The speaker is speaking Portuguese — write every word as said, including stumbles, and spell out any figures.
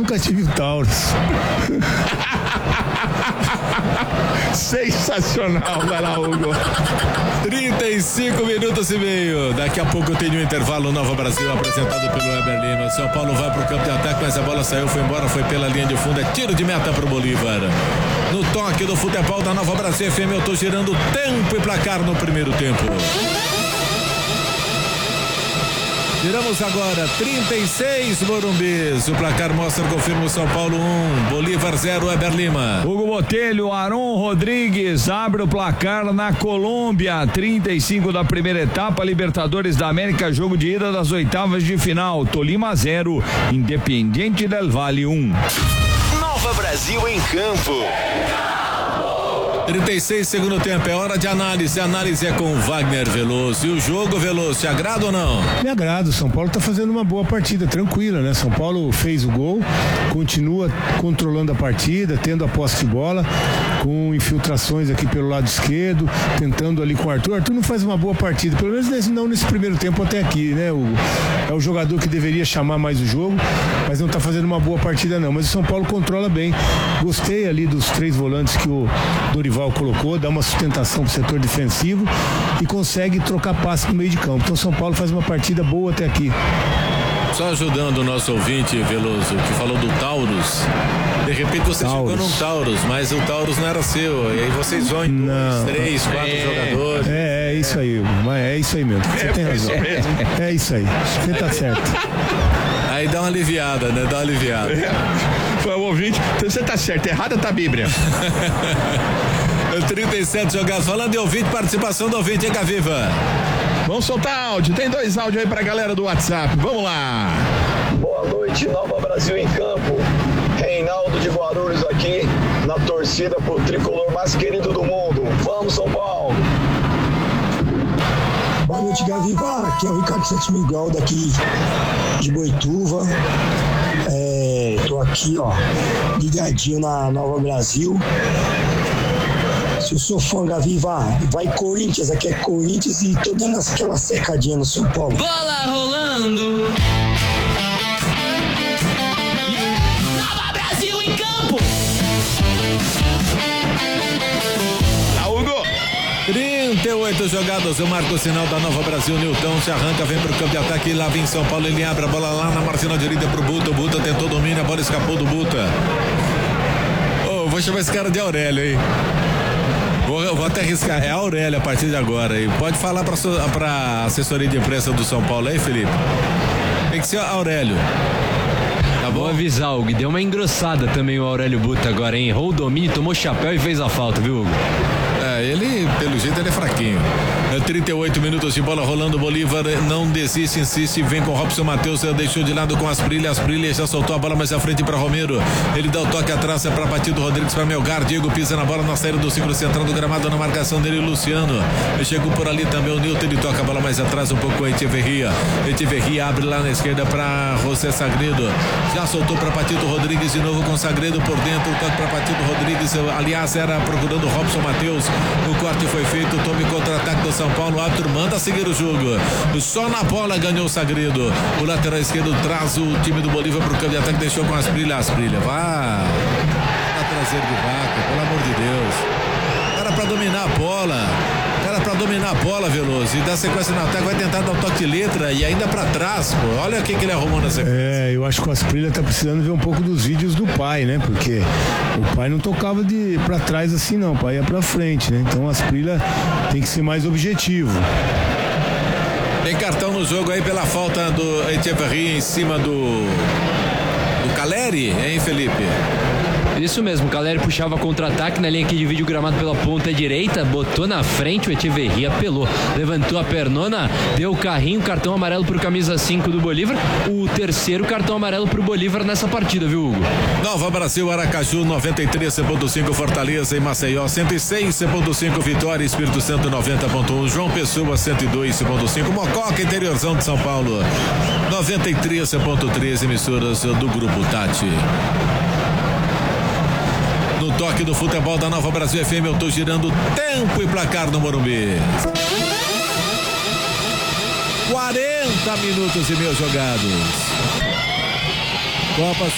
nunca tive o Taurus. Sensacional, vai lá, Hugo. trinta e cinco minutos e meio. Daqui a pouco tem um intervalo. Nova Brasil apresentado pelo Weber Lima. São Paulo vai pro campo de ataque, mas a bola saiu, foi embora, foi pela linha de fundo. É tiro de meta pro Bolívar. No toque do futebol da Nova Brasil F M, eu tô girando tempo e placar no primeiro tempo. Viramos agora, trinta e seis Morumbis. O placar mostra, confirma o São Paulo um, Bolívar zero, Weber Lima. Hugo Botelho, Aron Rodrigues abre o placar na Colômbia. trinta e cinco da primeira etapa, Libertadores da América, jogo de ida das oitavas de final. Tolima zero, Independiente del Valle um. Nova Brasil em campo. trinta e seis, segundo tempo, é hora de análise. A análise é com Wagner Veloso. E o jogo, Veloso, te agrada ou não? Me agrada, o São Paulo tá fazendo uma boa partida, tranquila, né? São Paulo fez o gol, continua controlando a partida, tendo a posse de bola, com infiltrações aqui pelo lado esquerdo, tentando ali com o Arthur. Arthur não faz uma boa partida, pelo menos nesse, não nesse primeiro tempo até aqui, né? O, é o jogador que deveria chamar mais o jogo, mas não tá fazendo uma boa partida não. Mas o São Paulo controla bem. Gostei ali dos três volantes que o Dorival colocou, dá uma sustentação pro setor defensivo e consegue trocar passe no meio de campo. Então São Paulo faz uma partida boa até aqui. Só ajudando o nosso ouvinte, Veloso, que falou do Taurus. De repente você Taurus. chegou num Taurus, mas o Taurus não era seu. E aí vocês vão em dois, três, quatro é. jogadores. É, é isso aí, é isso aí mesmo. Você é, tem razão. É, é isso aí. Você tá certo. Aí dá uma aliviada, né? Dá uma aliviada. Foi o ouvinte. Você tá certo, errada tá a Bíblia. trinta e sete jogados. Falando de ouvinte, participação do ouvinte, hein, Gaviva? Vamos soltar áudio. Tem dois áudios aí pra galera do WhatsApp. Vamos lá. Boa noite, Nova Brasil em campo. Reinaldo de Guarulhos aqui, na torcida pro tricolor mais querido do mundo. Vamos, São Paulo. Boa noite, Gaviva. Aqui é o Ricardo Santos Miguel, daqui de Boituva. É, tô aqui, ó, ligadinho na Nova Brasil. Se eu sou fã, Gaviva, vai Corinthians, aqui é Corinthians e tô dando aquela secadinha no São Paulo. Bola rolando. Nova Brasil em campo. Tá, Hugo. trinta e oito jogadas, eu marco o sinal da Nova Brasil. Nilton se arranca, vem pro campo de ataque, lá vem São Paulo, ele abre a bola lá na marginal direita pro Buta. O Buta tentou domínio, a bola escapou do Buta. Oh, vou chamar esse cara de Aurélio, hein? Vou, vou até arriscar, é Aurélio a partir de agora. E pode falar pra, pra assessoria de imprensa do São Paulo aí, Felipe? Tem que ser Aurélio. Tá bom? Vou avisar, Hugo. Deu uma engrossada também o Aurélio Buta agora, hein? Errou o domínio, tomou chapéu e fez a falta, viu, Hugo? É, ele, pelo jeito, ele é fraquinho. É trinta e oito minutos de bola rolando. Bolívar não desiste, insiste, vem com Robson Matheus, deixou de lado com Asprilha. Asprilha já soltou a bola mais à frente para Romero. Ele dá o toque atrás, é para Batido Rodrigues, para Melgar. Diego pisa na bola na saída do círculo central do gramado, na marcação dele, Luciano. Ele chegou por ali também o Nilton, ele toca a bola mais atrás um pouco com Echeverria. Echeverria abre lá na esquerda para José Sagredo. Já soltou para Batido Rodrigues de novo com Sagredo por dentro. Toque para Batido Rodrigues, aliás, era procurando Robson Matheus. O corte foi feito, tome contra-ataque do São Paulo. O árbitro manda seguir o jogo. Só na bola ganhou o Sagredo. O lateral esquerdo traz o time do Bolívar pro campo de ataque, deixou com Asprilha. Asprilha, vá. Tá traseiro de vaca, pelo amor de Deus. Era pra dominar a bola. Era pra dominar a bola, Veloso. E dar sequência no ataque, vai tentar dar um toque de letra e ainda pra trás, pô. Olha o que ele arrumou na sequência. É, eu acho que o Asprilha tá precisando ver um pouco dos vídeos do pai, né? Porque o pai não tocava de pra trás assim, não. O pai ia pra frente, né? Então o Asprilha tem que ser mais objetivo. Tem cartão no jogo aí pela falta do Echeverria em cima do do Caleri, hein, Felipe? Isso mesmo, o Caleri puxava contra-ataque na linha aqui de vídeo, gramado pela ponta direita, botou na frente, o Echeverria apelou, levantou a pernona, deu o carrinho, cartão amarelo pro camisa cinco do Bolívar, o terceiro cartão amarelo pro Bolívar nessa partida, viu, Hugo? Nova Brasil, Aracaju, noventa e três ponto cinco, Fortaleza e Maceió, cento e seis ponto cinco, Vitória, Espírito Santo, noventa ponto um, João Pessoa, cento e dois ponto cinco, Mococa, interiorzão de São Paulo, noventa e três ponto três, emissoras do Grupo Tati. No toque do futebol da Nova Brasil F M, eu tô girando tempo e placar no Morumbi. quarenta minutos e meio jogados. Copa